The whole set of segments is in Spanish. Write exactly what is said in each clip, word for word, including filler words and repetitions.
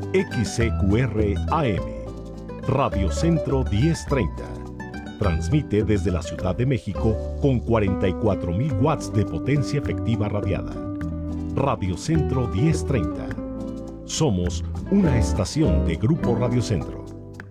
X C Q R A M, Radio Centro diez treinta. Transmite desde la Ciudad de México con cuarenta y cuatro mil watts de potencia efectiva radiada. Radio Centro diez treinta. Somos una estación de Grupo Radio Centro.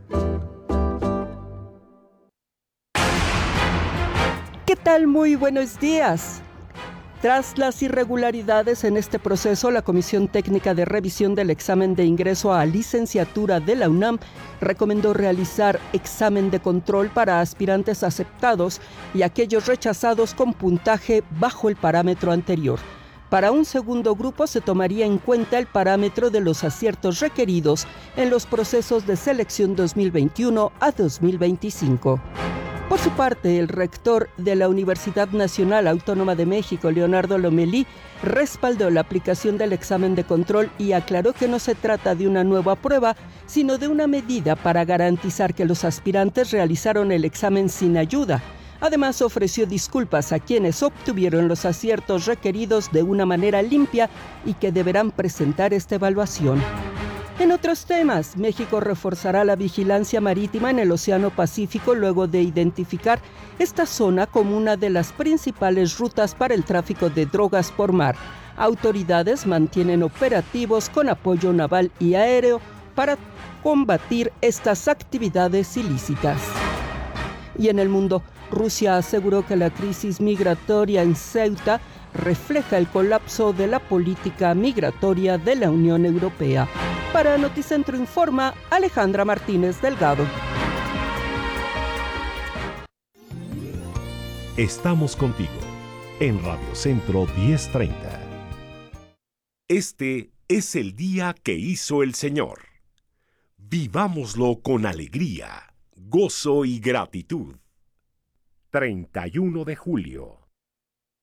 ¿Qué tal? Muy buenos días. Tras las irregularidades en este proceso, la Comisión Técnica de Revisión del Examen de Ingreso a Licenciatura de la UNAM recomendó realizar examen de control para aspirantes aceptados y aquellos rechazados con puntaje bajo el parámetro anterior. Para un segundo grupo se tomaría en cuenta el parámetro de los aciertos requeridos en los procesos de selección dos mil veintiuno a dos mil veinticinco. Por su parte, el rector de la Universidad Nacional Autónoma de México, Leonardo Lomelí, respaldó la aplicación del examen de control y aclaró que no se trata de una nueva prueba, sino de una medida para garantizar que los aspirantes realizaron el examen sin ayuda. Además, ofreció disculpas a quienes obtuvieron los aciertos requeridos de una manera limpia y que deberán presentar esta evaluación. En otros temas, México reforzará la vigilancia marítima en el Océano Pacífico luego de identificar esta zona como una de las principales rutas para el tráfico de drogas por mar. Autoridades mantienen operativos con apoyo naval y aéreo para combatir estas actividades ilícitas. Y en el mundo, Rusia aseguró que la crisis migratoria en Ceuta refleja el colapso de la política migratoria de la Unión Europea. Para Noticentro Informa, Alejandra Martínez Delgado. Estamos contigo en Radio Centro diez treinta. Este es el día que hizo el Señor. Vivámoslo con alegría, gozo y gratitud. treinta y uno de julio.